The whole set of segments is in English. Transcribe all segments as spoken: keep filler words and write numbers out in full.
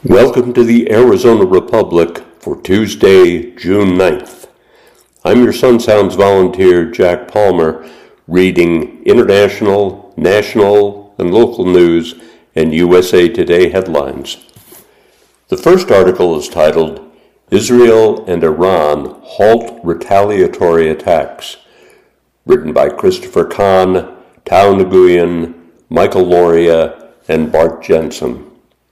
Welcome to the Arizona Republic for Tuesday, June ninth. I'm your Sun Sounds volunteer, Jack Palmer, reading international, national, and local news and U S A Today headlines. The first article is titled, Israel and Iran Halt Retaliatory Attacks, written by Christopher Kahn, Tao Nguyen, Michael Loria, and Bart Jensen.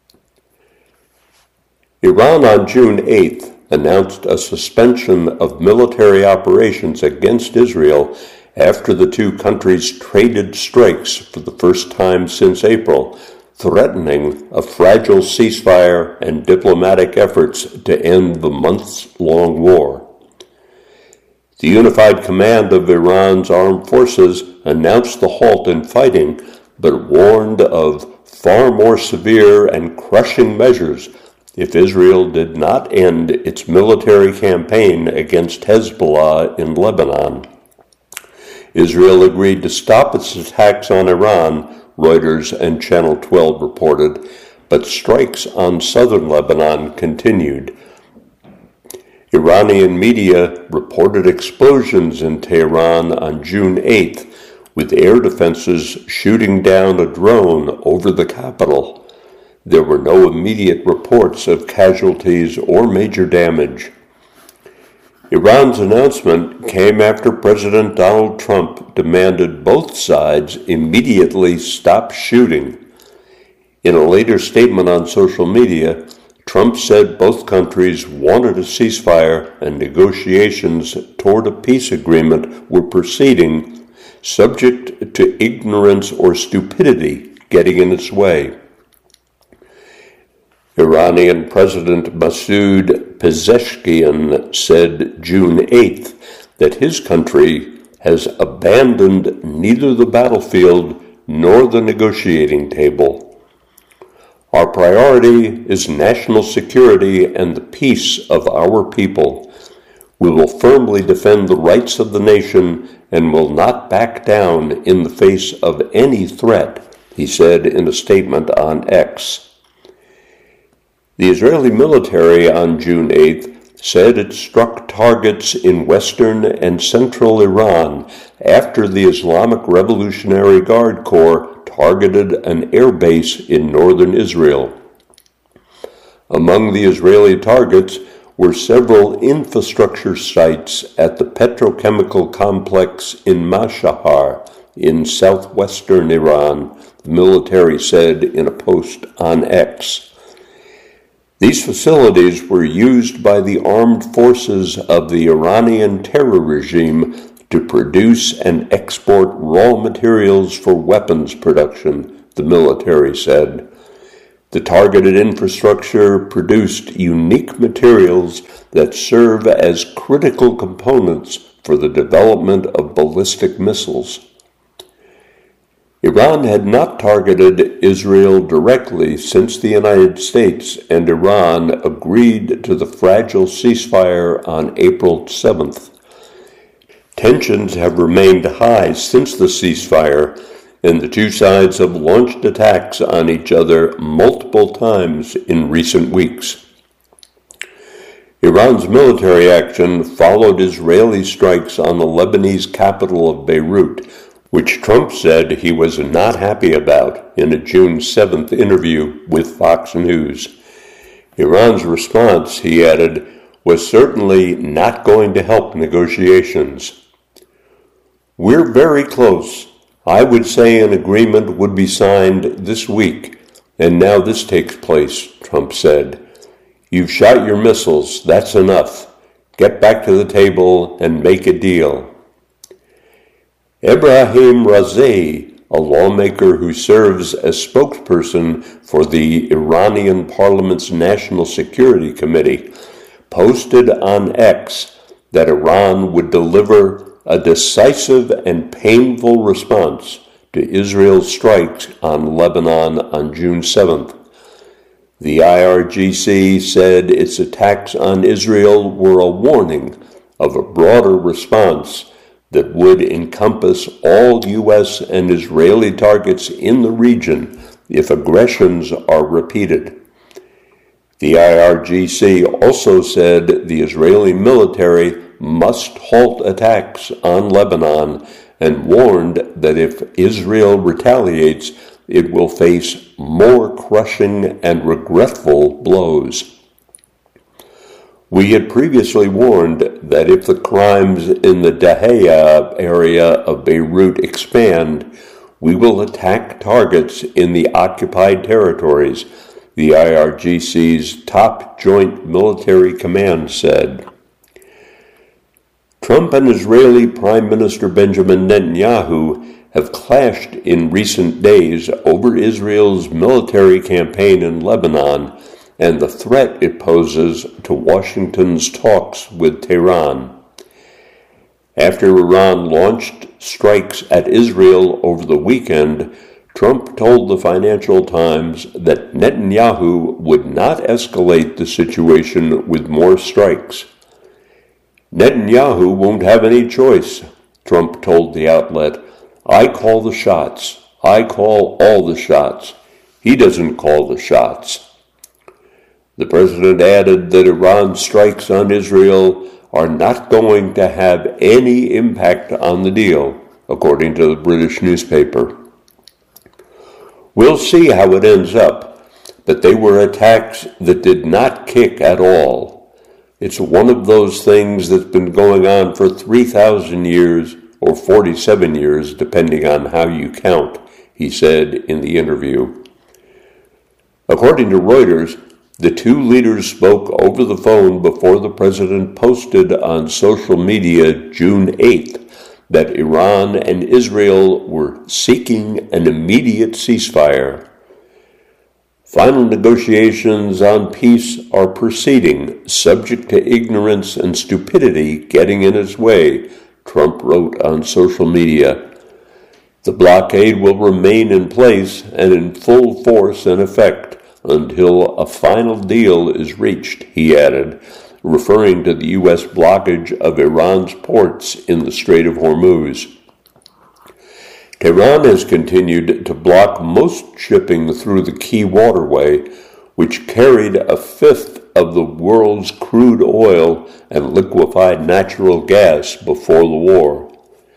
Iran on June eighth announced a suspension of military operations against Israel after the two countries traded strikes for the first time since April, threatening a fragile ceasefire and diplomatic efforts to end the months-long war. The Unified Command of Iran's armed forces announced the halt in fighting, but warned of far more severe and crushing measures if Israel did not end its military campaign against Hezbollah in Lebanon. Israel agreed to stop its attacks on Iran, Reuters and Channel twelve reported, but strikes on southern Lebanon continued. Iranian media reported explosions in Tehran on June eighth, with air defenses shooting down a drone over the capital. There were no immediate reports of casualties or major damage. Iran's announcement came after President Donald Trump demanded both sides immediately stop shooting. In a later statement on social media, Trump said both countries wanted a ceasefire and negotiations toward a peace agreement were proceeding, subject to ignorance or stupidity getting in its way. Iranian President Masoud Pezeshkian said June eighth that his country has abandoned neither the battlefield nor the negotiating table. Our priority is national security and the peace of our people. We will firmly defend the rights of the nation and will not back down in the face of any threat, he said in a statement on X. The Israeli military on June eighth said it struck targets in western and central Iran after the Islamic Revolutionary Guard Corps targeted an air base in northern Israel. Among the Israeli targets were several infrastructure sites at the petrochemical complex in Mashahar in southwestern Iran, the military said in a post on X. These facilities were used by the armed forces of the Iranian terror regime to produce and export raw materials for weapons production, the military said. The targeted infrastructure produced unique materials that serve as critical components for the development of ballistic missiles. Iran had not targeted Israel directly since the United States and Iran agreed to the fragile ceasefire on April seventh. Tensions have remained high since the ceasefire, and the two sides have launched attacks on each other multiple times in recent weeks. Iran's military action followed Israeli strikes on the Lebanese capital of Beirut, which Trump said he was not happy about in a June seventh interview with Fox News. Iran's response, he added, was certainly not going to help negotiations. We're very close. I would say an agreement would be signed this week, and now this takes place, Trump said. You've shot your missiles, that's enough. Get back to the table and make a deal. Ebrahim Razaei, a lawmaker who serves as spokesperson for the Iranian Parliament's National Security Committee, posted on X that Iran would deliver a decisive and painful response to Israel's strikes on Lebanon on June seventh. The I R G C said its attacks on Israel were a warning of a broader response that would encompass all U S and Israeli targets in the region if aggressions are repeated. The I R G C also said the Israeli military must halt attacks on Lebanon and warned that if Israel retaliates, it will face more crushing and regretful blows. We had previously warned that if the crimes in the Dahiya area of Beirut expand, we will attack targets in the occupied territories, the I R G C's top joint military command said. Trump and Israeli Prime Minister Benjamin Netanyahu have clashed in recent days over Israel's military campaign in Lebanon and the threat it poses to Washington's talks with Tehran. After Iran launched strikes at Israel over the weekend, Trump told the Financial Times that Netanyahu would not escalate the situation with more strikes. Netanyahu won't have any choice, Trump told the outlet. I call the shots. I call all the shots. He doesn't call the shots. The president added that Iran's strikes on Israel are not going to have any impact on the deal, according to the British newspaper. We'll see how it ends up, but they were attacks that did not kick at all. It's one of those things that's been going on for three thousand years, or forty-seven years, depending on how you count, he said in the interview. According to Reuters, the two leaders spoke over the phone before the president posted on social media June eighth that Iran and Israel were seeking an immediate ceasefire. Final negotiations on peace are proceeding, subject to ignorance and stupidity getting in its way, Trump wrote on social media. The blockade will remain in place and in full force and effect until a final deal is reached, he added, referring to the U S blockage of Iran's ports in the Strait of Hormuz. Tehran has continued to block most shipping through the key waterway, which carried a fifth of the world's crude oil and liquefied natural gas before the war.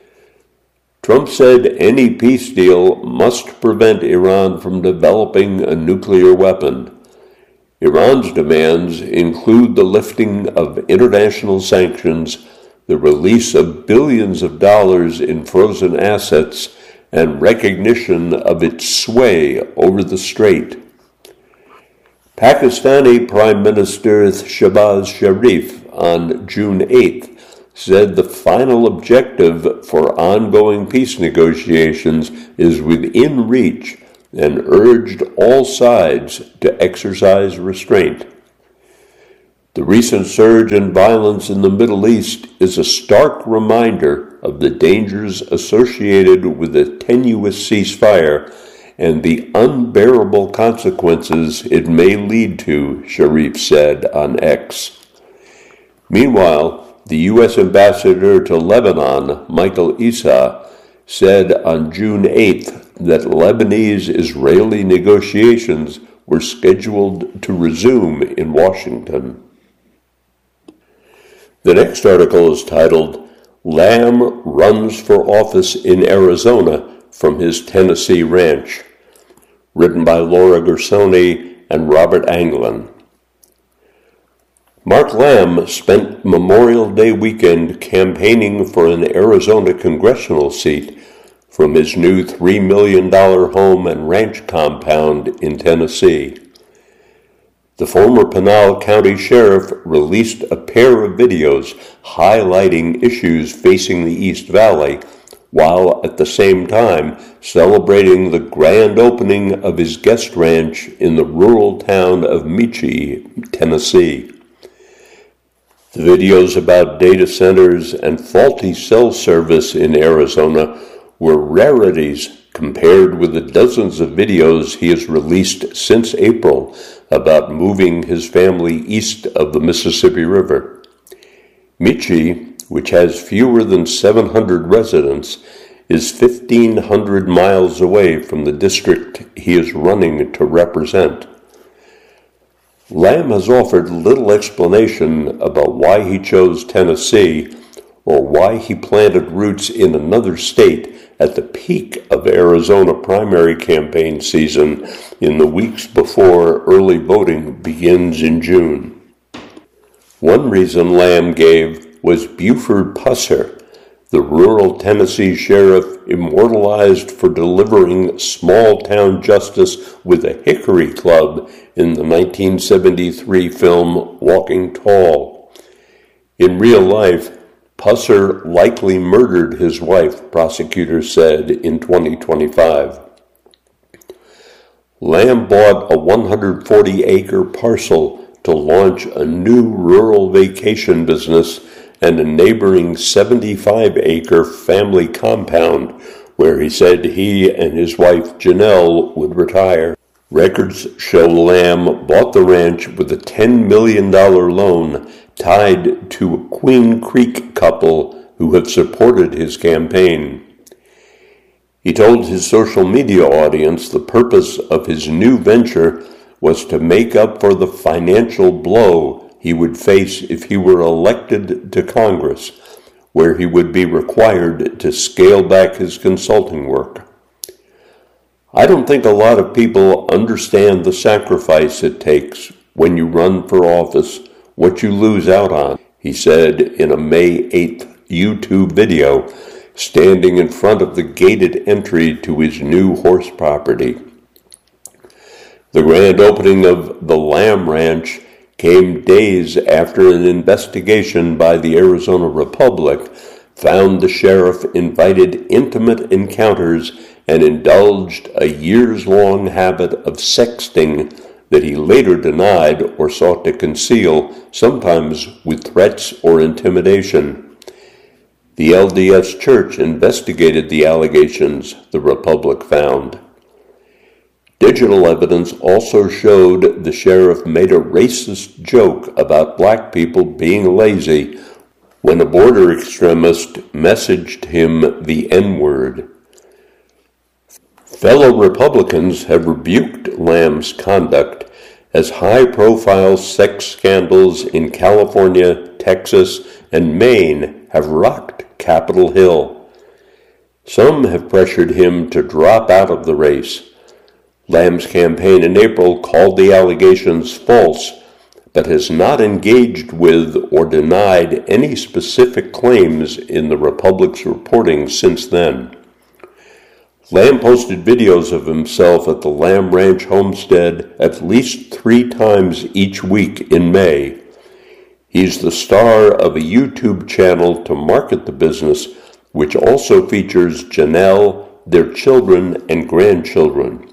Trump said any peace deal must prevent Iran from developing a nuclear weapon. Iran's demands include the lifting of international sanctions, the release of billions of dollars in frozen assets, and recognition of its sway over the strait. Pakistani Prime Minister Shehbaz Sharif on June eighth said the final objective for ongoing peace negotiations is within reach and urged all sides to exercise restraint. The recent surge in violence in the Middle East is a stark reminder of the dangers associated with a tenuous ceasefire and the unbearable consequences it may lead to, Sharif said on X. Meanwhile, the U S ambassador to Lebanon, Michael Issa, said on June eighth that Lebanese-Israeli negotiations were scheduled to resume in Washington. The next article is titled, Lamb Runs for Office in Arizona from His Tennessee Ranch, written by Laura Gersoni and Robert Anglin. Mark Lamb spent Memorial Day weekend campaigning for an Arizona congressional seat from his new three million dollars home and ranch compound in Tennessee. The former Pinal County Sheriff released a pair of videos highlighting issues facing the East Valley, while at the same time celebrating the grand opening of his guest ranch in the rural town of Michi, Tennessee. The videos about data centers and faulty cell service in Arizona were rarities compared with the dozens of videos he has released since April about moving his family east of the Mississippi River. Michi, which has fewer than seven hundred residents, is fifteen hundred miles away from the district he is running to represent. Lamb has offered little explanation about why he chose Tennessee or why he planted roots in another state at the peak of Arizona primary campaign season in the weeks before early voting begins in June. One reason Lamb gave was Buford Pusser, the rural Tennessee sheriff immortalized for delivering small-town justice with a hickory club in the nineteen seventy-three film Walking Tall. In real life, Pusser likely murdered his wife, prosecutors said in twenty twenty-five. Lamb bought a one hundred forty acre parcel to launch a new rural vacation business and a neighboring seventy-five acre family compound where he said he and his wife Janelle would retire. Records show Lamb bought the ranch with a ten million dollars loan tied to a Queen Creek couple who have supported his campaign. He told his social media audience the purpose of his new venture was to make up for the financial blow he would face if he were elected to Congress, where he would be required to scale back his consulting work. I don't think a lot of people understand the sacrifice it takes when you run for office, what you lose out on, he said in a May eighth YouTube video, standing in front of the gated entry to his new horse property. The grand opening of the Lamb Ranch came days after an investigation by the Arizona Republic found the sheriff invited intimate encounters and indulged a years-long habit of sexting that he later denied or sought to conceal, sometimes with threats or intimidation. The L D S Church investigated the allegations, the Republic found. Digital evidence also showed the sheriff made a racist joke about black people being lazy when a border extremist messaged him the N-word. Fellow Republicans have rebuked Lamb's conduct as high-profile sex scandals in California, Texas, and Maine have rocked Capitol Hill. Some have pressured him to drop out of the race. Lamb's campaign in April called the allegations false, but has not engaged with or denied any specific claims in the Republic's reporting since then. Lamb posted videos of himself at the Lamb Ranch homestead at least three times each week in May. He's the star of a YouTube channel to market the business, which also features Janelle, their children, and grandchildren.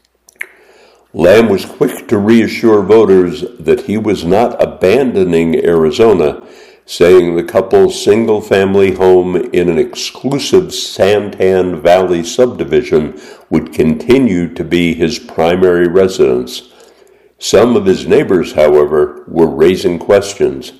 Lamb was quick to reassure voters that he was not abandoning Arizona, saying the couple's single-family home in an exclusive Santan Valley subdivision would continue to be his primary residence. Some of his neighbors, however, were raising questions.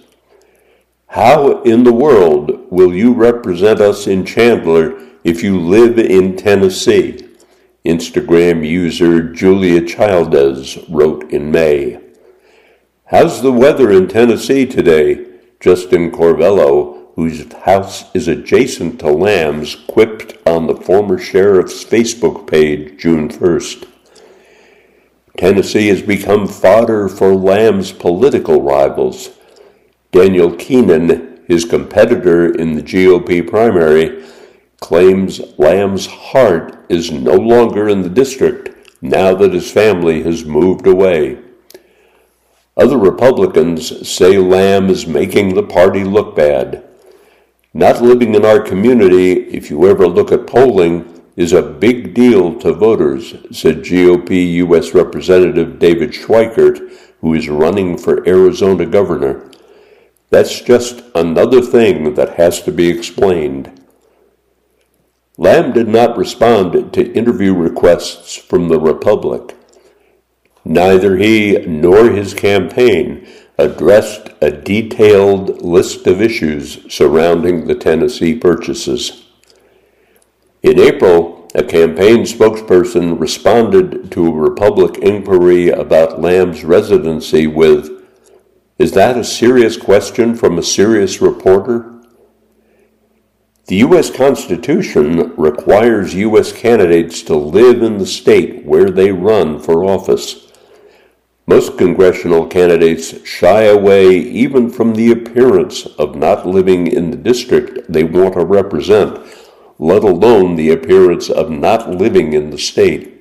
How in the world will you represent us in Chandler if you live in Tennessee? Instagram user Julia Childes wrote in May. How's the weather in Tennessee today? Justin Corvello, whose house is adjacent to Lamb's, quipped on the former sheriff's Facebook page June first. Tennessee has become fodder for Lamb's political rivals. Daniel Keenan, his competitor in the G O P primary, claims Lamb's heart is no longer in the district now that his family has moved away. Other Republicans say Lamb is making the party look bad. Not living in our community, if you ever look at polling, is a big deal to voters, said G O P U S Representative David Schweikert, who is running for Arizona governor. That's just another thing that has to be explained. Lamb did not respond to interview requests from the Republic. Neither he nor his campaign addressed a detailed list of issues surrounding the Tennessee purchases. In April, a campaign spokesperson responded to a Republic inquiry about Lamb's residency with, "Is that a serious question from a serious reporter?" The U S Constitution requires U S candidates to live in the state where they run for office. Most congressional candidates shy away even from the appearance of not living in the district they want to represent, let alone the appearance of not living in the state.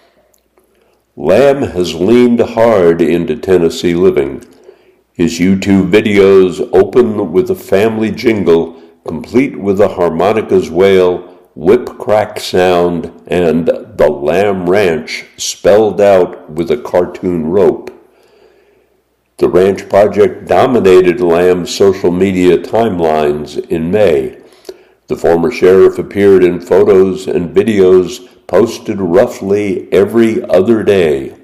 Lamb has leaned hard into Tennessee living. His YouTube videos open with a family jingle, complete with a harmonica's wail, whip-crack sound, and the Lamb Ranch spelled out with a cartoon rope. The ranch project dominated Lamb's social media timelines in May. The former sheriff appeared in photos and videos posted roughly every other day.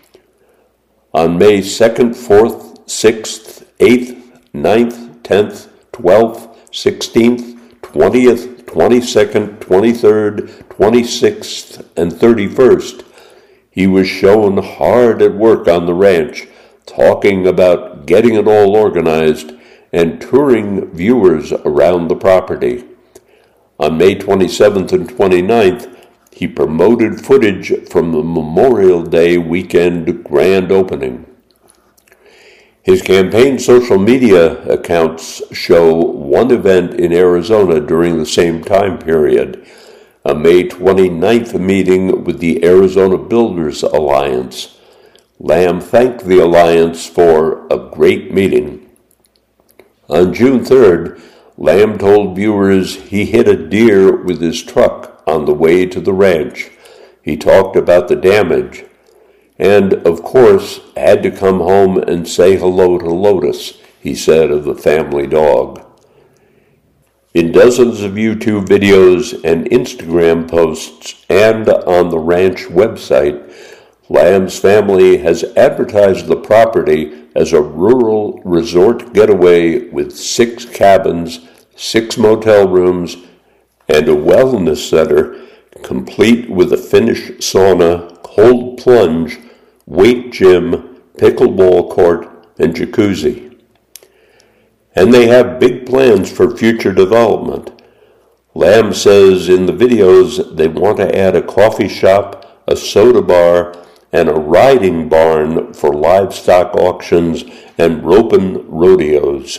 On May second, fourth, sixth, eighth, ninth, tenth, twelfth, sixteenth, twentieth, twenty-second, twenty-third, twenty-sixth, and thirty-first, he was shown hard at work on the ranch, talking about getting it all organized and touring viewers around the property. On May twenty-seventh and twenty-ninth, he promoted footage from the Memorial Day weekend grand opening. His campaign social media accounts show one event in Arizona during the same time period, a May twenty-ninth meeting with the Arizona Builders Alliance. Lamb thanked the alliance for a great meeting. On June third, Lamb told viewers he hit a deer with his truck on the way to the ranch. He talked about the damage and, of course, had to come home and say hello to Lotus, he said of the family dog. In dozens of YouTube videos and Instagram posts and on the ranch website, Lamb's family has advertised the property as a rural resort getaway with six cabins, six motel rooms, and a wellness center complete with a Finnish sauna, cold plunge, weight gym, pickleball court, and jacuzzi. And they have big plans for future development. Lamb says in the videos they want to add a coffee shop, a soda bar, and a riding barn for livestock auctions and roping rodeos.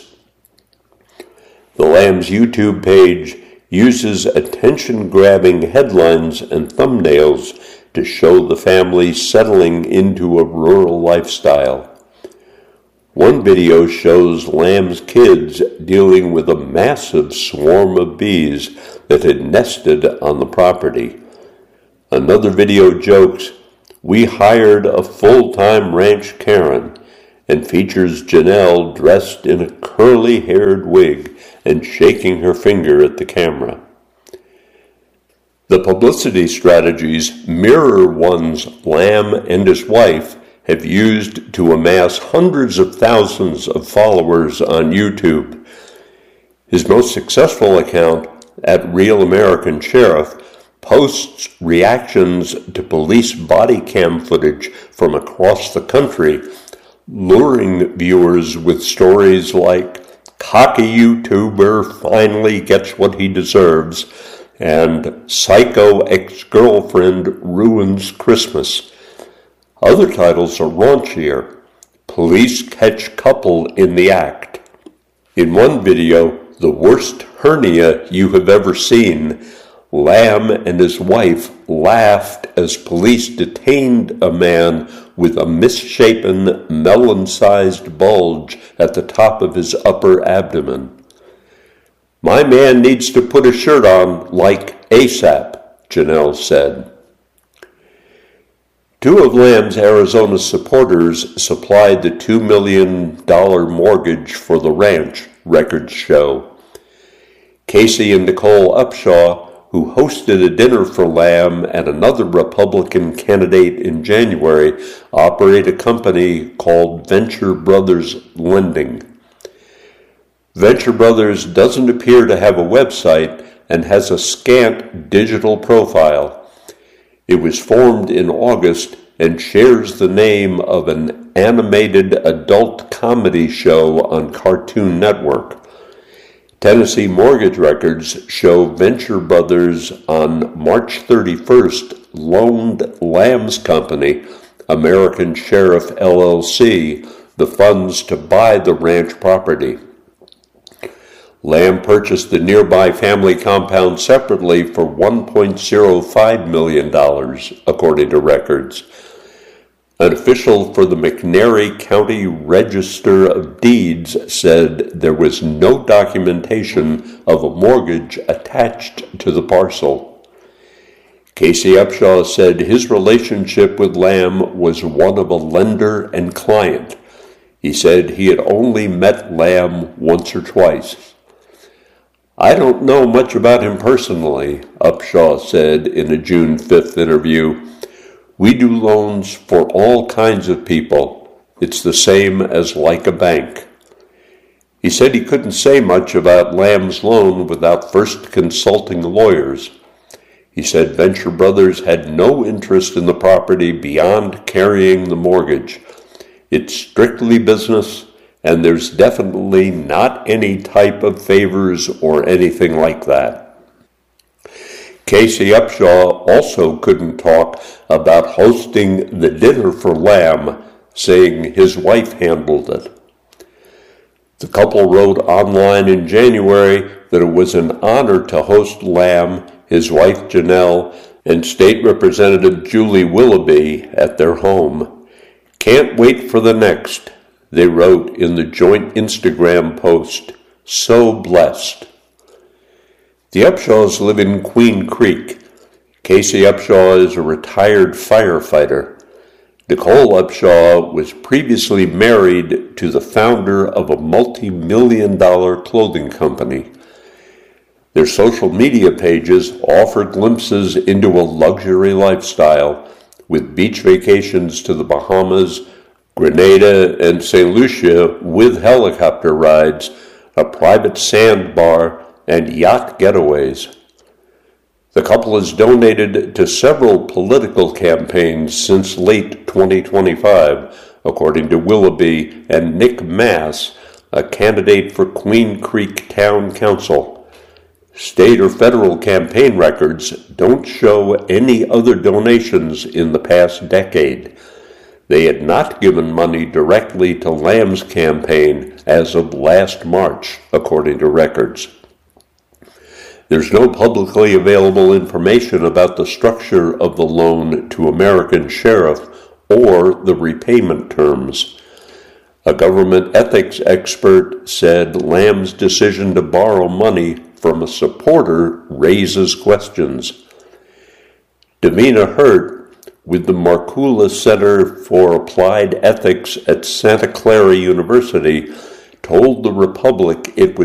The Lamb's YouTube page uses attention-grabbing headlines and thumbnails to show the family settling into a rural lifestyle. One video shows Lamb's kids dealing with a massive swarm of bees that had nested on the property. Another video jokes, "We hired a full-time ranch Karen," and features Janelle dressed in a curly-haired wig and shaking her finger at the camera. The publicity strategies mirror ones Lamb and his wife have used to amass hundreds of thousands of followers on YouTube. His most successful account, at Real American Sheriff, posts reactions to police body cam footage from across the country, luring viewers with stories like, "Cocky YouTuber finally gets what he deserves," and "Psycho ex-girlfriend ruins Christmas." Other titles are raunchier. "Police catch couple in the act." In one video, "The worst hernia you have ever seen," Lamb and his wife laughed as police detained a man with a misshapen, melon-sized bulge at the top of his upper abdomen. "My man needs to put a shirt on, like ASAP," Janelle said. Two of Lamb's Arizona supporters supplied the two million dollars mortgage for the ranch, records show. Casey and Nicole Upshaw, who hosted a dinner for Lamb and another Republican candidate in January, operate a company called Venture Brothers Lending. Venture Brothers doesn't appear to have a website and has a scant digital profile. It was formed in August and shares the name of an animated adult comedy show on Cartoon Network. Tennessee mortgage records show Venture Brothers on March thirty-first loaned Lamb's company, American Sheriff L L C, the funds to buy the ranch property. Lamb purchased the nearby family compound separately for one point zero five million dollars, according to records. An official for the McNairy County Register of Deeds said there was no documentation of a mortgage attached to the parcel. Casey Upshaw said his relationship with Lamb was one of a lender and client. He said he had only met Lamb once or twice. "I don't know much about him personally," Upshaw said in a June fifth interview. "We do loans for all kinds of people. It's the same as like a bank." He said he couldn't say much about Lamb's loan without first consulting lawyers. He said Venture Brothers had no interest in the property beyond carrying the mortgage. It's strictly business, and there's definitely not any type of favors or anything like that. Casey Upshaw also couldn't talk about hosting the dinner for Lamb, saying his wife handled it. The couple wrote online in January that it was an honor to host Lamb, his wife Janelle, and State Representative Julie Willoughby at their home. "Can't wait for the next," they wrote in the joint Instagram post. "So blessed." The Upshaws live in Queen Creek. Casey Upshaw is a retired firefighter. Nicole Upshaw was previously married to the founder of a multi-million dollar clothing company. Their social media pages offer glimpses into a luxury lifestyle, with beach vacations to the Bahamas, Grenada, and Saint Lucia with helicopter rides, a private sandbar, and yacht getaways. The couple has donated to several political campaigns since late twenty twenty-five, according to Willoughby and Nick Mass, a candidate for Queen Creek Town Council. State or federal campaign records don't show any other donations in the past decade. They had not given money directly to Lamb's campaign as of last March, according to records. There's no publicly available information about the structure of the loan to American Sheriff or the repayment terms. A government ethics expert said Lamb's decision to borrow money from a supporter raises questions. Davina Hurt, with the Markula Center for Applied Ethics at Santa Clara University, told the Republic it was